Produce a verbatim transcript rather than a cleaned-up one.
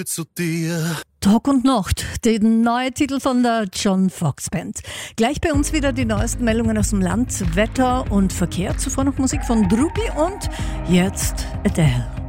zu dir. Tag und Nacht, der neue Titel von der John Fox Band. Gleich bei uns wieder die neuesten Meldungen aus dem Land, Wetter und Verkehr. Zuvor noch Musik von Drupi und jetzt Adele.